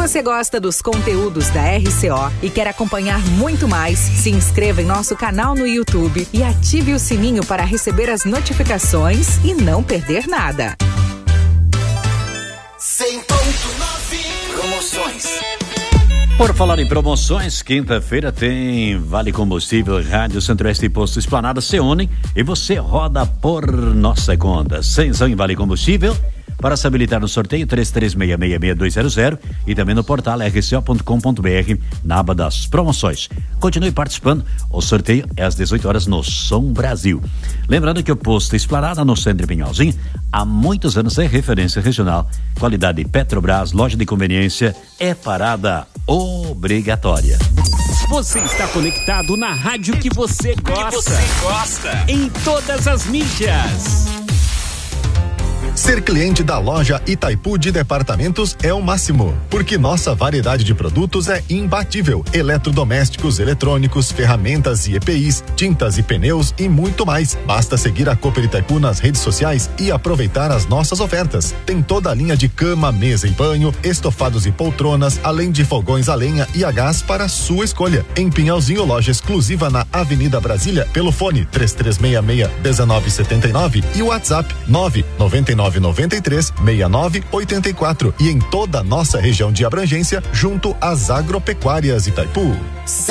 você gosta dos conteúdos da RCO e quer acompanhar muito mais, se inscreva em nosso canal no YouTube e ative o sininho para receber as notificações e não perder nada. 100.9 Promoções. Por falar em promoções, quinta-feira tem Vale Combustível, Rádio Centro-Oeste e Posto Esplanada se unem e você roda por nossa conta. Cenzão em Vale Combustível. Para se habilitar no sorteio 33666200 e também no portal rco.com.br na aba das promoções. Continue participando, o sorteio é às 18 horas no Som Brasil. Lembrando que o Posto Esplanada no Centro de Pinhalzinho há muitos anos é referência regional. Qualidade Petrobras, loja de conveniência, é parada obrigatória. Você está conectado na rádio que você gosta. Em todas as mídias. Ser cliente da loja Itaipu de Departamentos é o máximo, porque nossa variedade de produtos é imbatível. Eletrodomésticos, eletrônicos, ferramentas e EPIs, tintas e pneus e muito mais. Basta seguir a Cooper Itaipu nas redes sociais e aproveitar as nossas ofertas. Tem toda a linha de cama, mesa e banho, estofados e poltronas, além de fogões a lenha e a gás para a sua escolha. Em Pinhalzinho, loja exclusiva na Avenida Brasília, pelo fone 3366-1979 e o WhatsApp 99993-6984 e em toda a nossa região de abrangência junto às agropecuárias Itaipu.